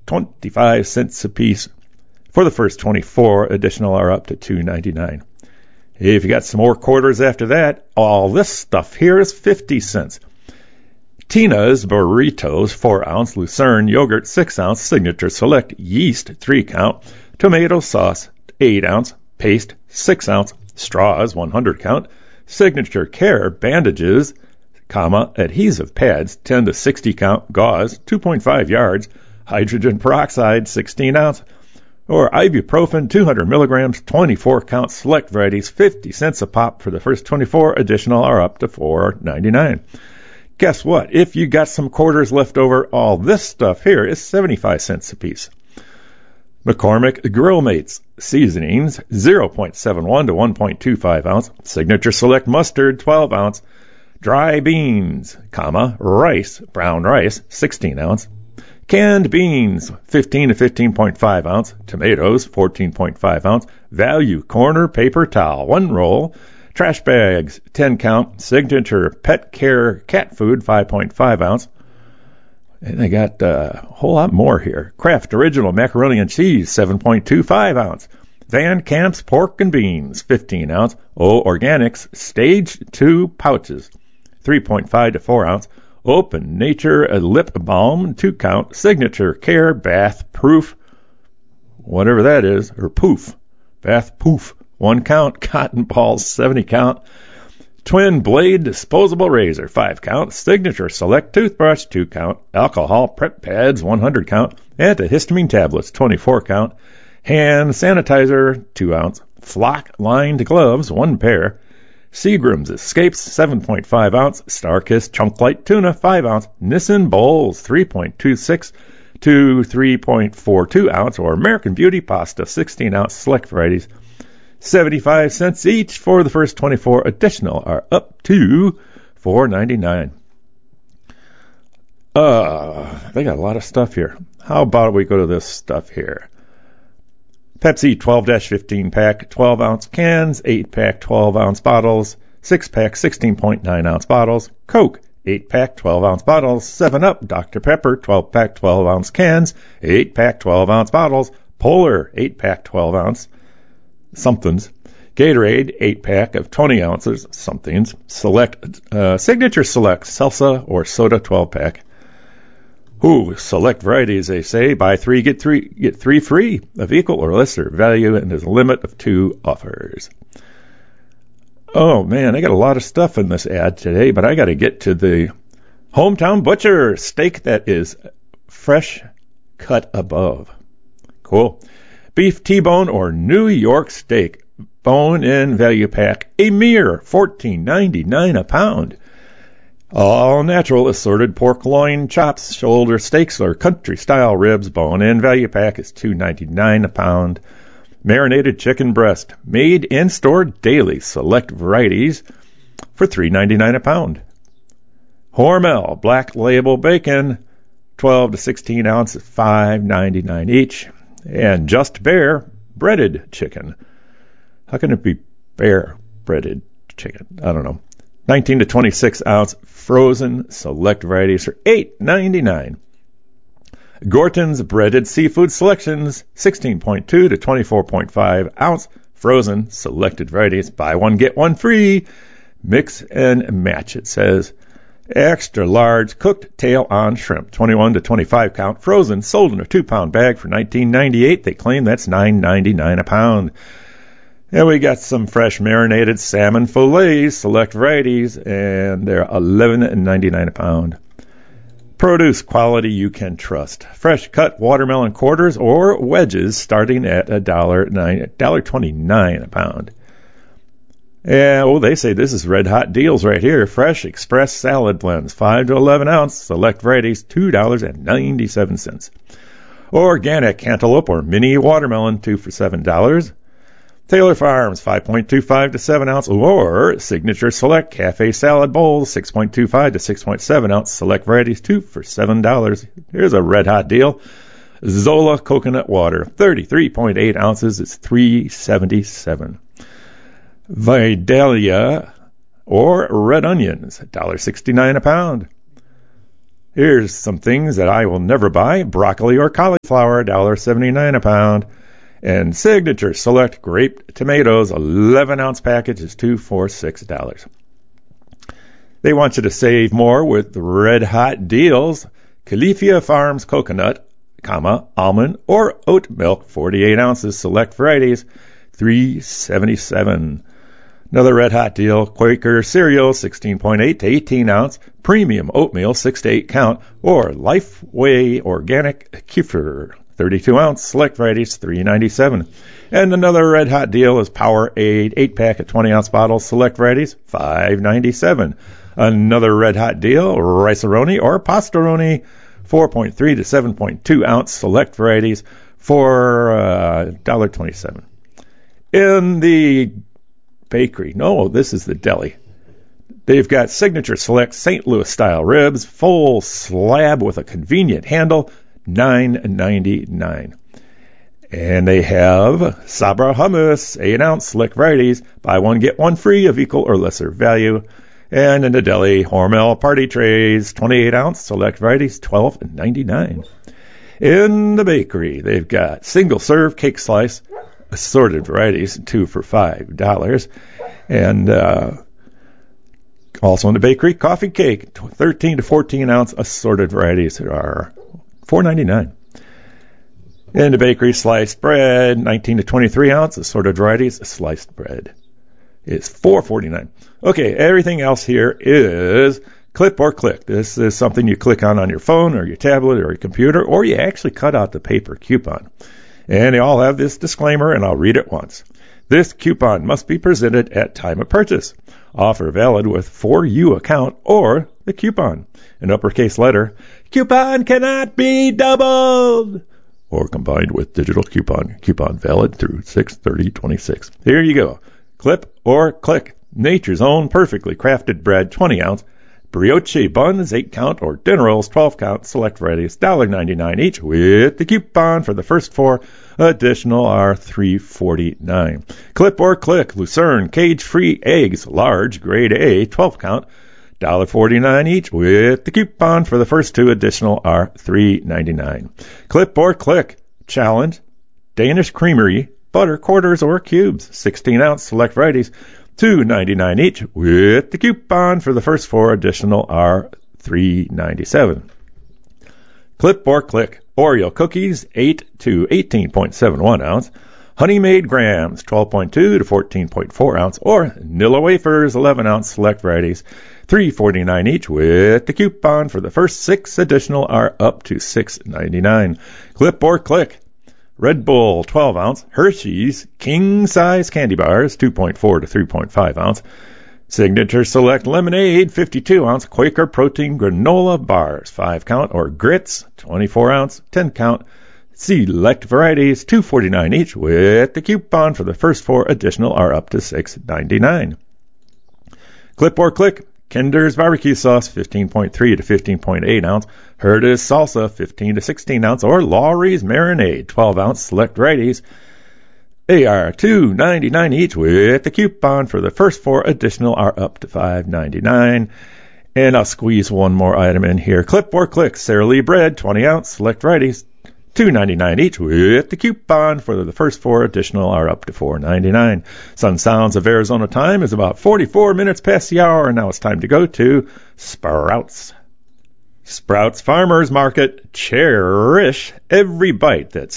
25 cents a piece. For the first 24, additional are up to $2.99. If you got some more quarters after that, all this stuff here is 50 cents. Tina's Burritos, 4-ounce, Lucerne yogurt, 6-ounce, Signature Select yeast, 3-count, tomato sauce, 8-ounce, paste, 6-ounce, straws, 100 count, Signature Care bandages, adhesive pads, 10 to 60 count, gauze, 2.5 yards, hydrogen peroxide, 16-ounce, or ibuprofen, 200 milligrams, 24 count, select varieties, 50 cents a pop. For the first 24, additional are up to $4.99. Guess what? If you got some quarters left over, all this stuff here is 75 cents a piece. McCormick Grill Mates seasonings, 0.71 to 1.25 ounce, Signature Select mustard, 12 ounce, dry beans, rice, brown rice, 16 ounce, canned beans, 15 to 15.5 ounce, tomatoes, 14.5 ounce, value corner paper towel, 1 roll, trash bags, 10 count, Signature Pet Care cat food, 5.5 ounce. And I got a whole lot more here. Kraft Original Macaroni and Cheese, 7.25 ounce. Van Camp's Pork and Beans, 15 ounce. Organics Stage 2 pouches, 3.5 to 4 ounce. Open Nature Lip Balm, 2 count. Signature Care Bath Proof, whatever that is, or Poof. Bath Poof, 1 count. Cotton Balls, 70 count. Twin Blade Disposable Razor, 5 count. Signature Select Toothbrush, 2 count. Alcohol Prep Pads, 100 count. Antihistamine Tablets, 24 count. Hand Sanitizer, 2 ounce. Flock Lined Gloves, 1 pair. Seagram's Escapes, 7.5 ounce. Starkist Chunk Light Tuna, 5 ounce. Nissin Bowls, 3.26 to 3.42 ounce. Or American Beauty Pasta, 16 ounce. Select varieties, 75 cents each. For the first 24, additional are up to $4.99. They got a lot of stuff here. How about we go to this stuff here? Pepsi 12-15 pack, 12 ounce cans, 8 pack, 12 ounce bottles, 6 pack, 16.9 ounce bottles. Coke, 8 pack, 12 ounce bottles. 7-Up, Dr. Pepper, 12 pack, 12 ounce cans, 8 pack, 12 ounce bottles. Polar, 8 pack, 12 ounce somethings. Gatorade, 8 pack of 20 ounces somethings. Signature Select salsa or soda, 12 pack. Select varieties, they say. Buy 3, get 3 free of equal or lesser value, and there's a limit of 2 offers. Oh man, I got a lot of stuff in this ad today, but I got to get to the Hometown Butcher steak that is fresh cut above. Cool. Beef T-bone or New York steak, bone-in value pack, a mere $14.99 a pound. All natural assorted pork loin chops, shoulder steaks, or country-style ribs, bone-in value pack is $2.99 a pound. Marinated chicken breast, made and stored daily, select varieties for $3.99 a pound. Hormel Black Label Bacon, 12 to 16 ounces, $5.99 each. And Just Bare breaded chicken. How can it be bare breaded chicken? I don't know. 19 to 26 ounce frozen select varieties for $8.99. Gorton's breaded seafood selections, 16.2 to 24.5 ounce frozen selected varieties. Buy one, get one free. Mix and match, it says. Extra large cooked tail on shrimp, 21 to 25 count, frozen, sold in a 2-pound bag for $19.98. They claim that's $9.99 a pound. And we got some fresh marinated salmon fillets, select varieties, and they're $11.99 a pound. Produce quality you can trust. Fresh cut watermelon quarters or wedges starting at $1.29 a pound. And, they say this is red hot deals right here. Fresh Express salad blends, 5 to 11 ounce, select varieties, $2.97. Organic cantaloupe or mini watermelon, 2 for $7. Taylor Farms, 5.25 to 7 ounce, or Signature Select Cafe Salad Bowls, 6.25 to 6.7 ounce, select varieties, 2 for $7. Here's a red hot deal. Zola Coconut Water, 33.8 ounces, it's $3.77. Vidalia or red onions, $1.69 a pound. Here's some things that I will never buy. Broccoli or cauliflower, $1.79 a pound. And Signature Select Grape Tomatoes, 11-ounce package is $2 for $6. They want you to save more with red hot deals. Califia Farms Coconut, almond or oat milk, 48 ounces, select varieties, $3.77. Another red hot deal, Quaker cereal, 16.8 to 18 ounce, premium oatmeal, 6 to 8 count, or Lifeway organic kefir, 32 ounce, select varieties, $3.97. And another red hot deal is Powerade 8-pack of 20 ounce bottles, select varieties, $5.97. Another red hot deal, Rice-A-Roni or Pastaroni, 4.3 to 7.2 ounce, select varieties, for $1.27. In the bakery, no, this is the deli. They've got Signature Select St. Louis style ribs, full slab with a convenient handle, $9.99. And they have Sabra hummus, 8 ounce, select varieties, buy one get one free of equal or lesser value. And in the deli, Hormel party trays, 28 ounce, select varieties, $12.99. In the bakery, they've got single serve cake slice, assorted varieties, 2 for $5. And also in the bakery, coffee cake, 13 to 14 ounce, assorted varieties are $4.99. In the bakery, sliced bread, 19 to 23 ounce, assorted varieties, sliced bread is $4.49. Okay, everything else here is clip or click. This is something you click on your phone or your tablet or your computer, or you actually cut out the paper coupon. And they all have this disclaimer, and I'll read it once. This coupon must be presented at time of purchase. Offer valid with For You account or the coupon. In uppercase letter, coupon cannot be doubled or combined with digital coupon. Coupon valid through 6/30/26. Here you go. Clip or click. Nature's Own perfectly crafted bread, 20 ounce. Brioche buns, 8 count, or dinner rolls, 12 count, select varieties, $1.99 each, with the coupon for the first 4 additional are $3.49. Clip or click, Lucerne cage-free eggs, large, grade A, 12 count, $1.49 each, with the coupon for the first 2 additional are $3.99. Clip or click, challenge, Danish Creamery, butter quarters or cubes, 16 ounce, select varieties, $2.99 each, with the coupon for the first 4 additional are $3.97. Clip or click, Oreo cookies, 8 to 18.71 ounce, Honey Made grams, 12.2 to 14.4 ounce, or Nilla wafers, 11 ounce, select varieties, $3.49 each, with the coupon for the first 6 additional are up to $6.99. Clip or click, Red Bull, 12 ounce, Hershey's king size candy bars, 2.4 to 3.5 ounce, Signature Select Lemonade, 52 ounce, Quaker protein granola bars, 5 count, or grits, 24 ounce, 10 count, select varieties, $2.49 each, with the coupon for the first 4 additional are up to $6.99. Clip or click, Kinder's barbecue sauce, 15.3 to 15.8 ounce, Herdez salsa, 15 to 16 ounce, or Lawry's marinade, 12 ounce, select varieties. They are $2.99 each, with the coupon for the first 4 additional are up to $5.99. And I'll squeeze one more item in here. Clip or click, Sara Lee bread, 20 ounce, select varieties, $2.99 each, with the coupon for the first 4 additional are up to $4.99. Sun Sounds of Arizona time is about 44 minutes past the hour, and now it's time to go to Sprouts. Sprouts Farmers Market, cherish every bite. That's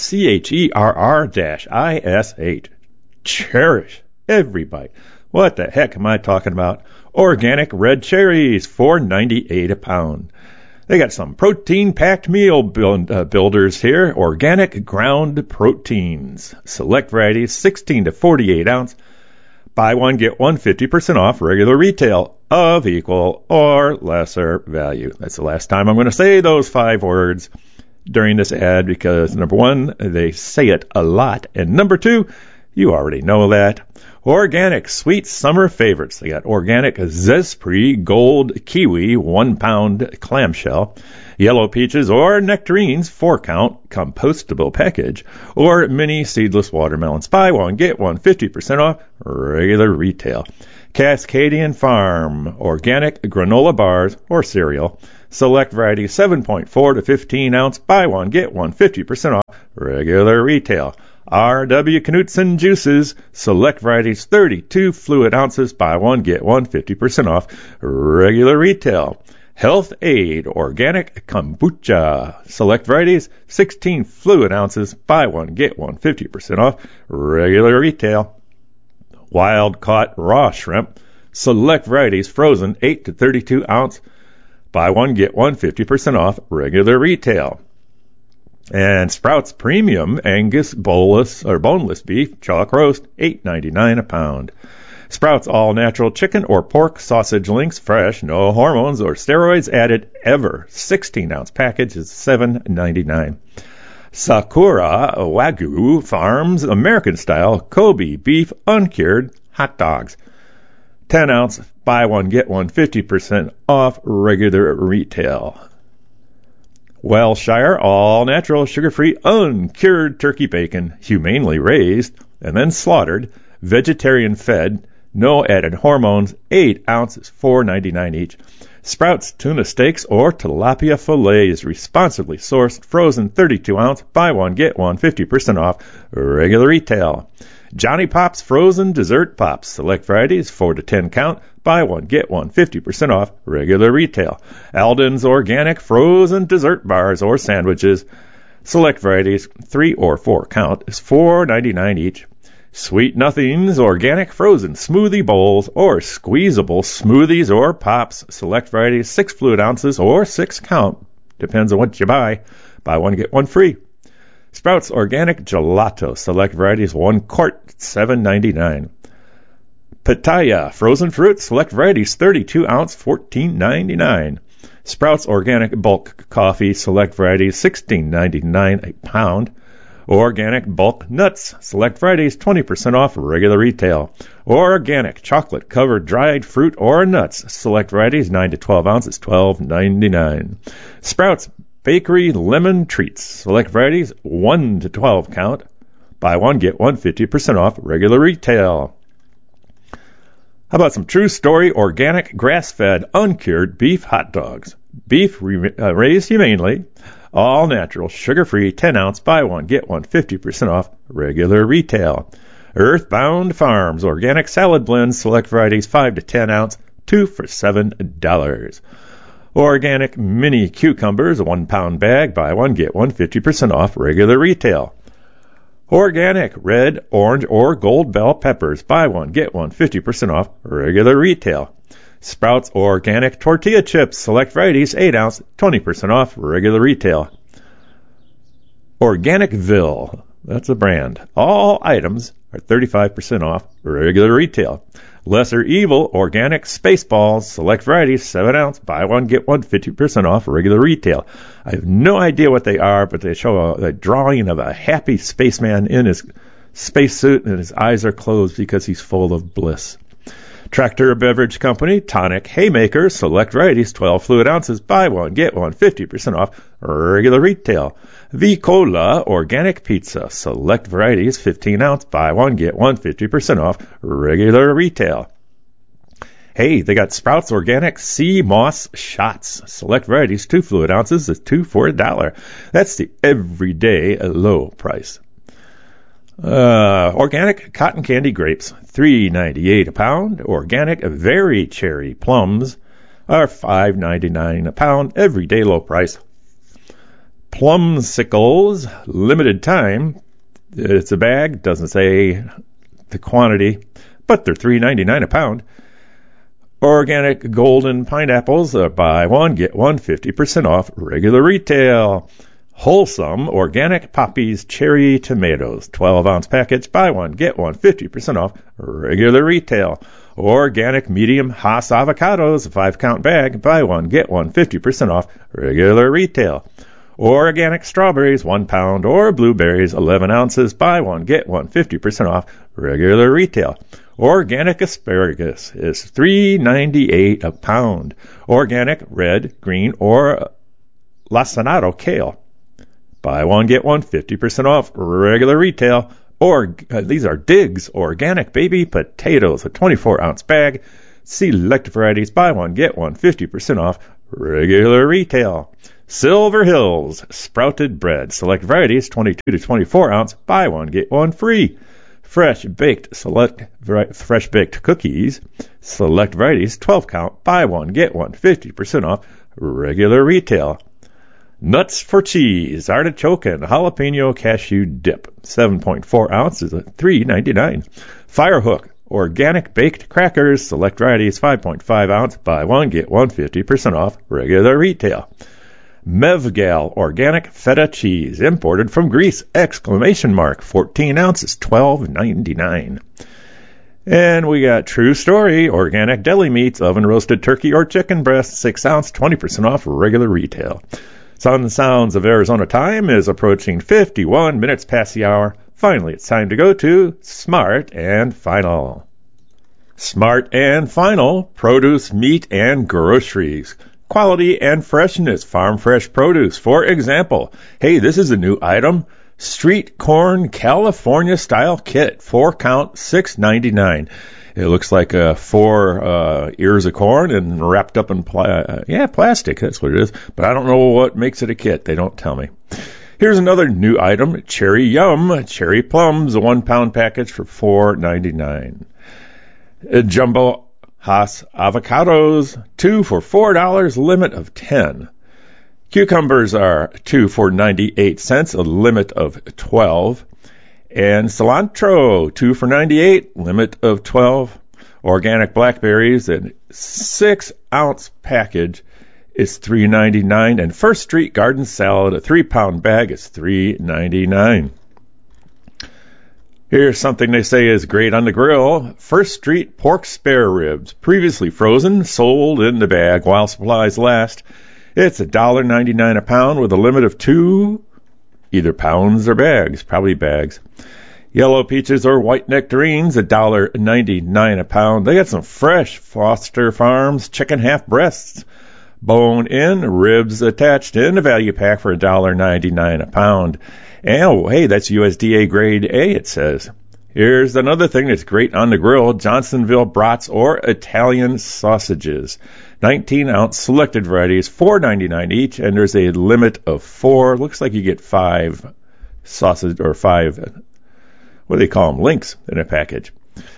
CHERR-ISH. Cherish every bite. What the heck am I talking about? Organic red cherries, $4.98 a pound. They got some protein-packed meal builders here. Organic ground proteins. Select varieties, 16 to 48 ounce. Buy one, get one, 50% off regular retail of equal or lesser value. That's the last time I'm going to say those 5 words during this ad because, number 1, they say it a lot. And number 2, you already know that. Organic sweet summer favorites. They got organic Zespri Gold Kiwi 1 pound clamshell, yellow peaches or nectarines 4 count compostable package, or mini seedless watermelons. Buy one, get one, 50% off regular retail. Cascadian Farm organic granola bars or cereal, Select varieties 7.4 to 15 ounce, buy one, get one, 50% off, regular retail. R.W. Knutson juices, select varieties 32 fluid ounces, buy one, get one, 50% off, regular retail. Health Aid Organic Kombucha, select varieties 16 fluid ounces, buy one, get one, 50% off, regular retail. Wild Caught Raw Shrimp, select varieties frozen 8 to 32 ounce, buy one, get one, 50% off, regular retail. And Sprouts Premium Angus boneless beef chalk roast, $8.99 a pound. Sprouts all natural chicken or pork sausage links, fresh, no hormones or steroids added ever. 16-ounce package is $7.99. Sakura Wagyu Farms American style Kobe beef uncured hot dogs. 10 ounce, buy one, get one, 50% off, regular retail. Wellshire all-natural, sugar-free, uncured turkey bacon, humanely raised and then slaughtered, vegetarian-fed, no added hormones, 8 ounces, $4.99 each. Sprouts tuna steaks or tilapia fillets, responsibly sourced, frozen, 32 ounce, buy one, get one, 50% off, regular retail. Johnny Pops frozen dessert pops, select varieties 4 to 10 count, buy one, get one, 50% off, regular retail. Alden's organic frozen dessert bars or sandwiches, select varieties 3 or 4 count, is $4.99 each. Sweet Nothings organic frozen smoothie bowls or squeezable smoothies or pops, select varieties 6 fluid ounces or 6 count, depends on what you buy. Buy one, get one free. Sprouts Organic Gelato, select varieties 1 quart, $7.99. Pitaya Frozen Fruit, select varieties 32 ounce, $14.99. Sprouts Organic Bulk Coffee, select varieties $16.99 a pound. Organic Bulk Nuts, select varieties 20% off, regular retail. Organic Chocolate Covered Dried Fruit or Nuts, select varieties 9 to 12 ounces, $12.99. Sprouts Bakery Lemon Treats, select varieties 1 to 12 count, buy one, get one, 50% off, regular retail. How about some True Story organic grass-fed uncured beef hot dogs? Beef raised humanely, all natural, sugar-free, 10 ounce, buy one, get one, 50% off, regular retail. Earthbound Farms organic salad blends, select varieties 5 to 10 ounce, 2 for $7. Organic mini cucumbers, a 1 pound bag, buy one, get one, 50% off, regular retail. Organic red, orange, or gold bell peppers, buy one, get one, 50% off, regular retail. Sprouts Organic Tortilla Chips, select varieties 8 ounce, 20% off, regular retail. Organicville, that's a brand. All items are 35% off, regular retail. Lesser Evil Organic Spaceballs, select varieties 7 ounce, buy one, get one, 50% off, regular retail. I have no idea what they are, but they show a drawing of a happy spaceman in his spacesuit and his eyes are closed because he's full of bliss. Tractor Beverage Company, Tonic Haymaker, select varieties 12 fluid ounces, buy one, get one, 50% off, regular retail. V-Cola Organic Pizza, select varieties 15 ounce, buy one, get one, 50% off, regular retail. Hey, they got Sprouts Organic Sea Moss Shots, select varieties 2 fluid ounces, is 2 for $1. That's the everyday low price. Organic cotton candy grapes, $3.98 a pound. Organic very cherry plums are $5.99 a pound, everyday low price. Plumsicles, limited time. It's a bag, doesn't say the quantity, but they're $3.99 a pound. Organic golden pineapples, buy one, get one, 50% off, regular retail. Wholesome Organic Poppies Cherry Tomatoes, 12-ounce package, buy one, get one, 50% off, regular retail. Organic Medium Hass Avocados, 5-count bag, buy one, get one, 50% off, regular retail. Organic Strawberries, 1 pound, or blueberries, 11 ounces, buy one, get one, 50% off, regular retail. Organic Asparagus is $3.98 a pound. Organic Red, Green, or Lacinato Kale, buy one, get one, 50% off, regular retail. These are Diggs Organic Baby Potatoes, a 24-ounce bag. Select varieties, buy one, get one, 50% off, regular retail. Silver Hills sprouted bread, select varieties 22 to 24 ounce, buy one get one free. Fresh baked cookies, select varieties 12 count, buy one get one 50% off, regular retail. Nuts for cheese, artichoke and jalapeno cashew dip, 7.4 ounces at $3.99. Firehook organic baked crackers, select varieties 5.5 ounce, buy one get one 50% off, regular retail. Mevgal organic feta cheese, imported from Greece, ! 14 ounces, $12.99. And we got True Story organic deli meats, oven roasted turkey or chicken breast, 6 ounce, 20% off, regular retail. Sun Sounds of Arizona time is approaching 51 minutes past the hour. Finally, it's time to go to Smart and Final. Smart and Final, produce, meat, and groceries. Quality and freshness, farm fresh produce. For example, hey, this is a new item. Street corn California style kit, 4 count, $6.99. It looks like 4 ears of corn and wrapped up in plastic. That's what it is. But I don't know what makes it a kit. They don't tell me. Here's another new item, Cherry Yum, cherry plums, a 1 pound package for $4.99. Jumbo Hass avocados, 2 for $4, limit of 10. Cucumbers are 2 for 98 cents, a limit of 12. And cilantro, 2 for 98, limit of 12. Organic blackberries, a 6 ounce package is $3.99. And First Street garden salad, a 3 pound bag is $3.99. Here's something they say is great on the grill. First Street pork spare ribs, previously frozen, sold in the bag while supplies last. It's $1.99 a pound with a limit of 2, either pounds or bags, probably bags. Yellow peaches or white nectarines, $1.99 a pound. They got some fresh Foster Farms chicken half breasts, bone in, ribs attached in a value pack for $1.99 a pound. And, oh, hey, that's USDA grade A, it says. Here's another thing that's great on the grill, Johnsonville brats or Italian sausages. 19 ounce selected varieties, $4.99 each, and there's a limit of 4. Looks like you get 5 sausage or 5, what do they call them, links in a package.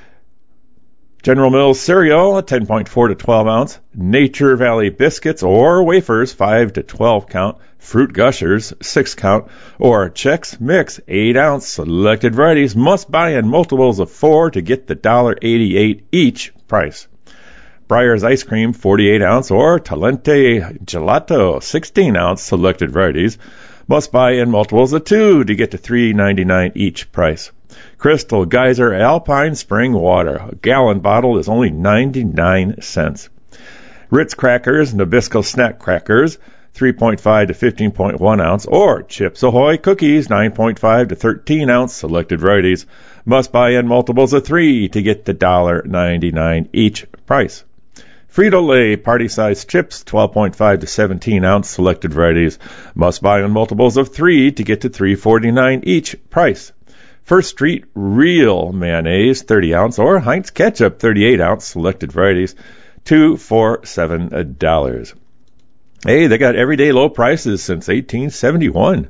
General Mills cereal, 10.4 to 12 ounce. Nature Valley biscuits or wafers, 5 to 12 count. Fruit Gushers, 6 count. Or Chex Mix, 8 ounce. Selected varieties must buy in multiples of 4 to get the $1.88 each price. Breyer's ice cream, 48 ounce. Or Talente gelato, 16 ounce. Selected varieties must buy in multiples of 2 to get to $3.99 each price. Crystal Geyser Alpine Spring Water, a gallon bottle is only 99 cents. Ritz Crackers, Nabisco Snack Crackers, 3.5 to 15.1 ounce, or Chips Ahoy Cookies, 9.5 to 13 ounce, selected varieties, must buy in multiples of 3 to get the $1.99 each price. Frito-Lay party-sized chips, 12.5 to 17 ounce, selected varieties, must buy in multiples of 3 to get to $3.49 each price. First Street Real Mayonnaise, 30 ounce, or Heinz Ketchup, 38 ounce, selected varieties, $2 for $7. Hey, they got everyday low prices since 1871.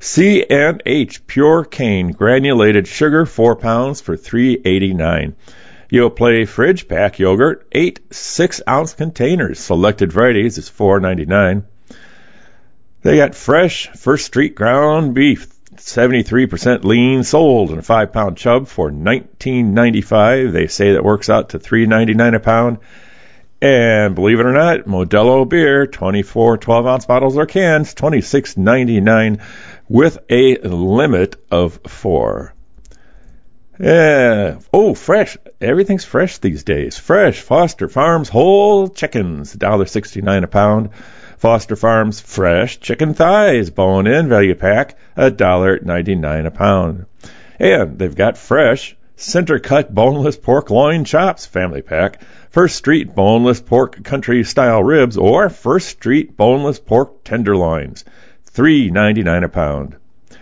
C&H Pure Cane Granulated Sugar, 4 pounds for $3.89. Yoplait Fridge Pack Yogurt, 8 6-ounce containers, selected varieties is $4.99. They got fresh First Street ground beef, 73% lean, sold in a 5-pound chub for $19.95. They say that works out to $3.99 a pound. And believe it or not, Modelo beer, 24 12-ounce bottles or cans, $26.99 with a limit of 4. Fresh. Everything's fresh these days. Fresh Foster Farms whole chickens, $1.69 a pound. Foster Farms fresh chicken thighs, bone-in value pack, $1.99 a pound. And they've got fresh center-cut boneless pork loin chops family pack, First Street boneless pork country-style ribs, or First Street boneless pork tenderloins, $3.99 a pound.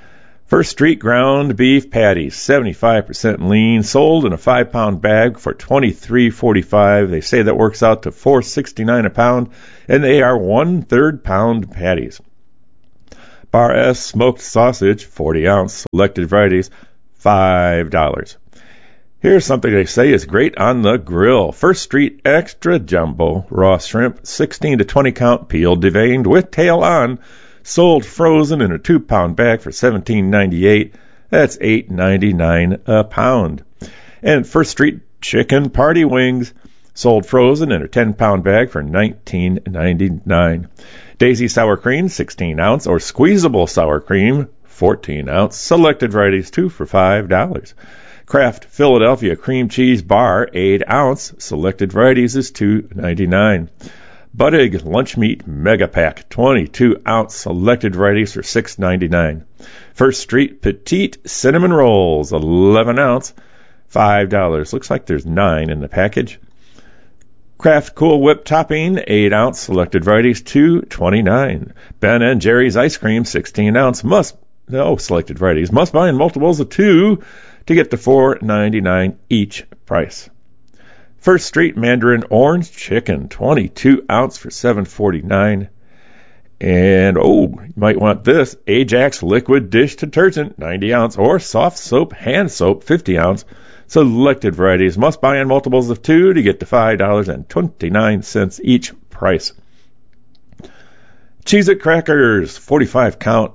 First Street ground beef patties, 75% lean, sold in a 5-pound bag for $23.45. They say that works out to $4.69 a pound, and they are 1/3 pound patties. Bar S smoked sausage, 40-ounce, selected varieties, $5. Here's something they say is great on the grill. First Street Extra Jumbo raw shrimp, 16 to 20 count, peeled, deveined, with tail on, sold frozen in a 2-pound bag for $17.98. That's $8.99 a pound. And First Street Chicken Party Wings, sold frozen in a 10-pound bag for $19.99. Daisy Sour Cream, 16-ounce, or Squeezable Sour Cream, 14-ounce, selected varieties, 2 for $5. Kraft Philadelphia Cream Cheese Bar, 8-ounce, selected varieties is $2.99. Buttig Lunch Meat Mega Pack, 22-ounce, selected varieties for $6.99. First Street Petite Cinnamon Rolls, 11-ounce, $5. Looks like there's 9 in the package. Kraft Cool Whip Topping, 8-ounce, selected varieties, $2.29. Ben & Jerry's Ice Cream, 16-ounce, selected varieties. Must buy in multiples of 2 to get to $4.99 each price. First Street Mandarin Orange Chicken, 22-ounce for $7.49. And, you might want this, Ajax Liquid Dish Detergent, 90-ounce, or Soft Soap Hand Soap, 50-ounce. Selected varieties. Must buy in multiples of 2 to get to $5.29 each price. Cheez-It Crackers, 45 count,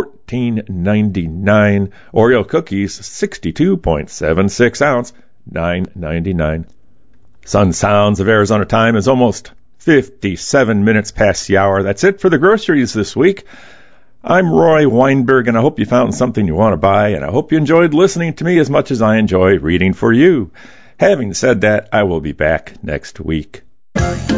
$14.99. Oreo Cookies, 62.76 ounce, $9.99. Sun Sounds of Arizona time is almost 57 minutes past the hour. That's it for the groceries this week. I'm Roy Weinberg, and I hope you found something you want to buy, and I hope you enjoyed listening to me as much as I enjoy reading for you. Having said that, I will be back next week.